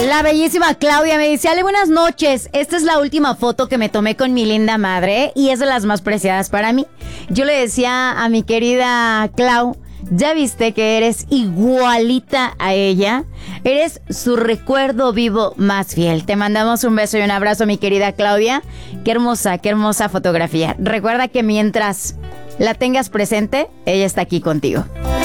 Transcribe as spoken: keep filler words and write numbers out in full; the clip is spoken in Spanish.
La bellísima Claudia me dice: Ale, buenas noches. Esta es la última foto que me tomé con mi linda madre y es de las más preciadas para mí. Yo le decía a mi querida Clau: ya viste que eres igualita a ella. Eres su recuerdo vivo más fiel. Te mandamos un beso y un abrazo, mi querida Claudia. Qué hermosa, qué hermosa fotografía. Recuerda que mientras la tengas presente, ella está aquí contigo.